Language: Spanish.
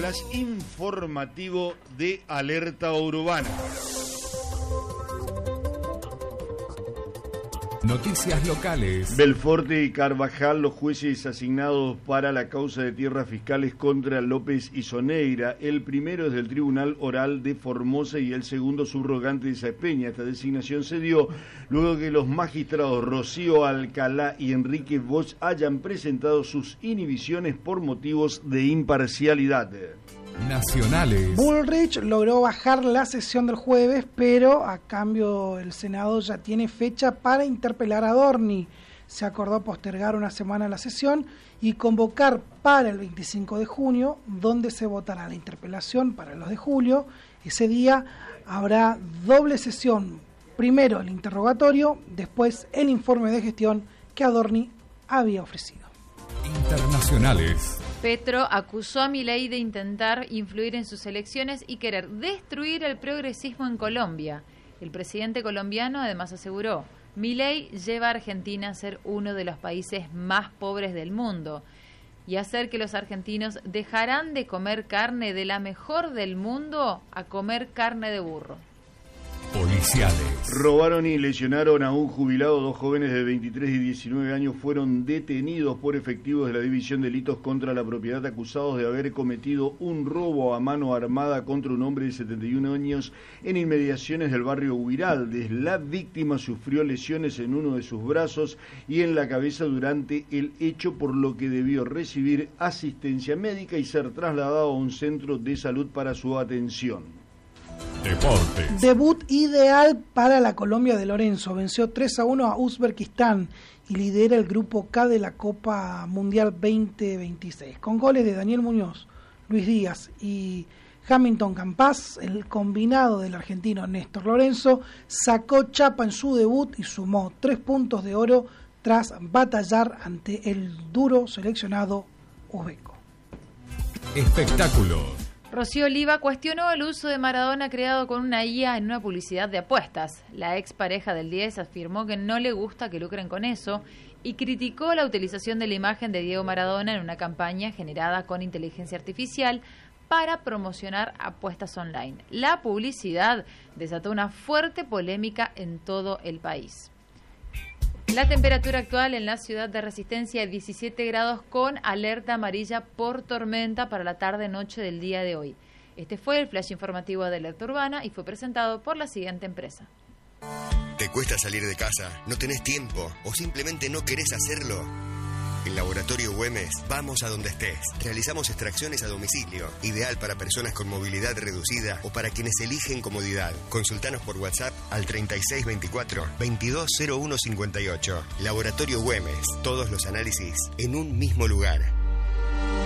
flash informativo de Alerta Urbana. Noticias locales. Belforte y Carvajal, los jueces asignados para la causa de tierras fiscales contra López y Soneira. El primero es del Tribunal Oral de Formosa y el segundo subrogante de Saespeña. Esta designación se dio luego que los magistrados Rocío Alcalá y Enrique Bosch hayan presentado sus inhibiciones por motivos de imparcialidad. Nacionales. Bullrich logró bajar la sesión del jueves, pero a cambio el Senado ya tiene fecha para interpelar a Adorni. Se acordó postergar una semana la sesión y convocar para el 25 de junio, donde se votará la interpelación para los de julio. Ese día habrá doble sesión. Primero el interrogatorio, después el informe de gestión que Adorni había ofrecido. Internacionales. Petro acusó a Milei de intentar influir en sus elecciones y querer destruir el progresismo en Colombia. El presidente colombiano además aseguró: Milei lleva a Argentina a ser uno de los países más pobres del mundo y hacer que los argentinos dejarán de comer carne de la mejor del mundo a comer carne de burro. Policiales. Robaron y lesionaron a un jubilado. Dos jóvenes de 23 y 19 años fueron detenidos por efectivos de la División de Delitos contra la Propiedad, acusados de haber cometido un robo a mano armada contra un hombre de 71 años en inmediaciones del barrio Huiraldes. La víctima sufrió lesiones en uno de sus brazos y en la cabeza durante el hecho, por lo que debió recibir asistencia médica y ser trasladado a un centro de salud para su atención. Deportes. Debut ideal para la Colombia de Lorenzo. Venció 3-1 a Uzbekistán y lidera el grupo K de la Copa Mundial 2026. Con goles de Daniel Muñoz, Luis Díaz y Hamilton Campas, el combinado del argentino Néstor Lorenzo sacó chapa en su debut y sumó 3 puntos de oro tras batallar ante el duro seleccionado uzbeco. Espectáculos. Rocío Oliva cuestionó el uso de Maradona creado con una IA en una publicidad de apuestas. La expareja del 10 afirmó que no le gusta que lucren con eso y criticó la utilización de la imagen de Diego Maradona en una campaña generada con inteligencia artificial para promocionar apuestas online. La publicidad desató una fuerte polémica en todo el país. La temperatura actual en la ciudad de Resistencia es 17 grados con alerta amarilla por tormenta para la tarde-noche del día de hoy. Este fue el flash informativo de Alerta Urbana y fue presentado por la siguiente empresa. ¿Te cuesta salir de casa? ¿No tenés tiempo? ¿O simplemente no querés hacerlo? En Laboratorio Güemes, vamos a donde estés. Realizamos extracciones a domicilio, ideal para personas con movilidad reducida o para quienes eligen comodidad. Consultanos por WhatsApp al 3624-220158. Laboratorio Güemes, todos los análisis en un mismo lugar.